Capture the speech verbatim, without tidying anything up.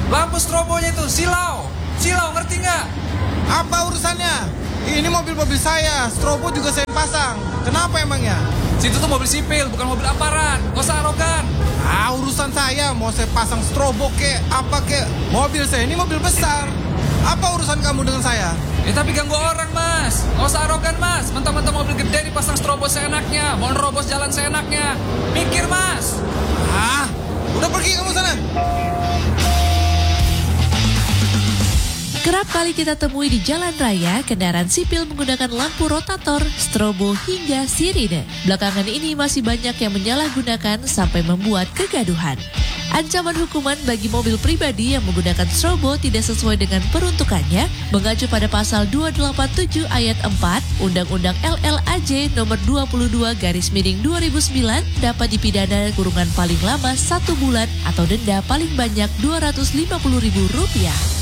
Lampu strobonya itu silau. Silau, ngerti nggak? Apa urusannya? Ini mobil-mobil saya, strobo juga saya pasang. Kenapa emangnya? Situ tuh mobil sipil, bukan mobil aparat. Gak usah arogan. Ah, urusan saya, mau saya pasang strobo kek, apa kek. Mobil saya ini mobil besar. Apa urusan kamu dengan saya? Ya tapi ganggu orang, Mas. Gak usah arogan, Mas. Mentang-mentang mobil gede dipasang strobo seenaknya. Mau nerobos jalan seenaknya. Mikir, Mas. Ah, udah pergi kamu sana. Kerap kali kita temui di jalan raya kendaraan sipil menggunakan lampu rotator, strobo hingga sirine. Belakangan ini masih banyak yang menyalahgunakan sampai membuat kegaduhan. Ancaman hukuman bagi mobil pribadi yang menggunakan strobo tidak sesuai dengan peruntukannya mengacu pada pasal dua delapan tujuh ayat empat Undang-Undang L L A J nomor dua puluh dua garis miring dua ribu sembilan dapat dipidana kurungan paling lama satu bulan atau denda paling banyak dua ratus lima puluh ribu rupiah.